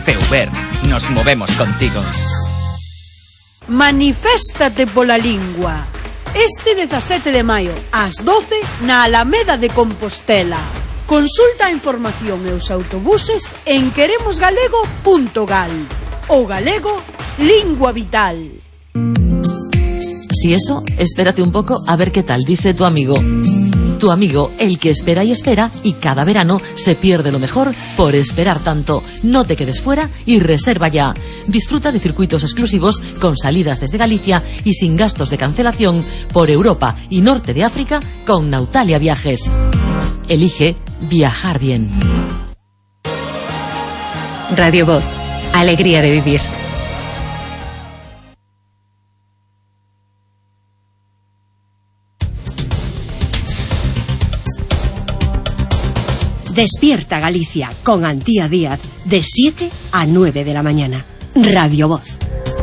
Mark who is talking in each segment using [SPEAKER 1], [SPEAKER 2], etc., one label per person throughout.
[SPEAKER 1] Feuber, nos movemos contigo.
[SPEAKER 2] Maniféstate pola lingua. Este 17 de maio, ás 12, na Alameda de Compostela. Consulta a información e os autobuses en queremosgalego.gal. O galego, lingua vital.
[SPEAKER 3] Si eso, espérate un poco a ver qué tal dice tu amigo. Tu amigo, el que espera y cada verano se pierde lo mejor por esperar tanto. No te quedes fuera y reserva ya. Disfruta de circuitos exclusivos con salidas desde Galicia y sin gastos de cancelación por Europa y Norte de África con Nautalia Viajes. Elige viajar bien.
[SPEAKER 4] Radio Voz, alegría de vivir.
[SPEAKER 5] Despierta Galicia con Antía Díaz de 7 a 9 de la mañana. Radio Voz.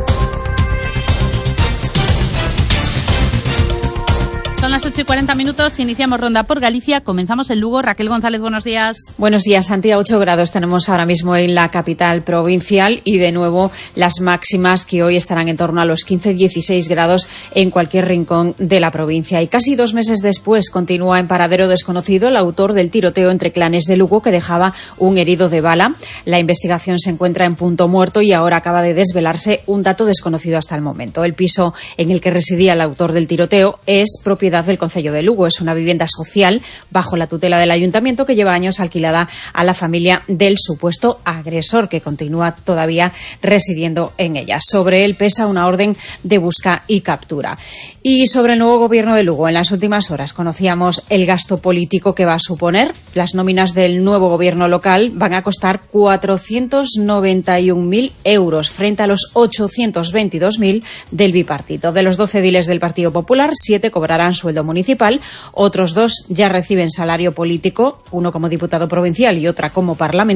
[SPEAKER 6] Son las 8:40, iniciamos ronda por Galicia, comenzamos en Lugo. Raquel González, buenos días.
[SPEAKER 7] Buenos días, Santiago. 8 grados tenemos ahora mismo en la capital provincial y de nuevo las máximas que hoy estarán en torno a los 15-16 grados en cualquier rincón de la provincia. Y casi 2 meses después continúa en paradero desconocido el autor del tiroteo entre clanes de Lugo que dejaba un herido de bala. La investigación se encuentra en punto muerto y ahora acaba de desvelarse un dato desconocido hasta el momento. El piso en el que residía el autor del tiroteo es propiedad del Concello de Lugo. Es una vivienda social bajo la tutela del Ayuntamiento que lleva años alquilada a la familia del supuesto agresor, que continúa todavía residiendo en ella. Sobre él pesa una orden de busca y captura. Y sobre el nuevo gobierno de Lugo, en las últimas horas conocíamos el gasto político que va a suponer. Las nóminas del nuevo gobierno local van a costar 491.000 euros frente a los 822.000 del bipartito. De los 12 ediles del Partido Popular, 7 cobrarán sueldo municipal, otros 2 ya reciben salario político, uno como diputado provincial y otra como parlamentario.